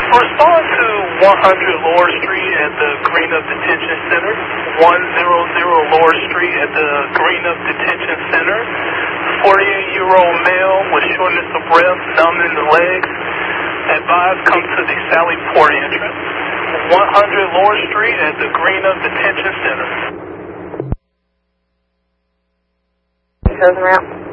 Respond to 100 Lower Street at the Greenup Detention Center. 100 Lower Street at the Greenup Detention Center. 48-year-old male with shortness of breath, numb in the legs. Advise come to the Sally Port entrance. 100 Lower Street at the Greenup Detention Center. Chosen route.